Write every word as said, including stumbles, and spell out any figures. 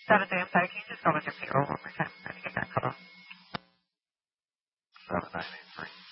Seventh A M side, can you just go with your payroll one more time? I'm trying to get that cut off. Seven nine eight three.